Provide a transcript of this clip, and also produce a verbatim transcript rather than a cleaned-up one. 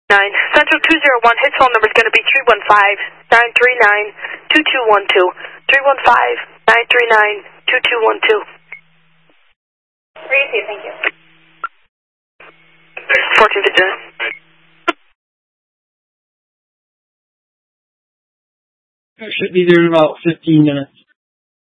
nine. Central two zero one, his phone number is going to be three one five, nine three nine, two two one two. three one five, nine three nine, two two one two. Receive, thank you. fourteen fifty. Should be there in about fifteen minutes.